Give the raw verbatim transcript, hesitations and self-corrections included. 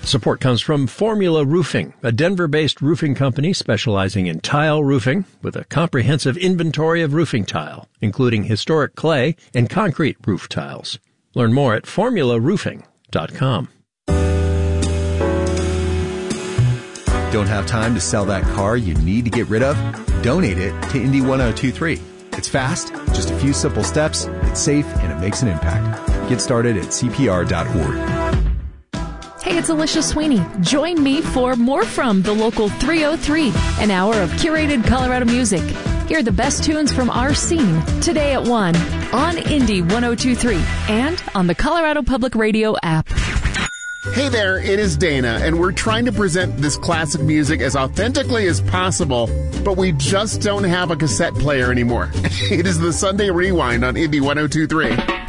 Support comes from Formula Roofing, a Denver-based roofing company specializing in tile roofing with a comprehensive inventory of roofing tile, including historic clay and concrete roof tiles. Learn more at formula roofing dot com. Don't have time to sell that car you need to get rid of? Donate it to Indy one oh two three. It's fast, just a few simple steps, it's safe, and it makes an impact. Get started at C P R dot org. Hey, it's Alicia Sweeney. Join me for More From the Local three oh three, an hour of curated Colorado music. Hear the best tunes from our scene today at one on Indy one oh two three and on the Colorado Public Radio app. Hey there, it is Dana, and we're trying to present this classic music as authentically as possible, but we just don't have a cassette player anymore. It is the Sunday Rewind on Indy one oh two three.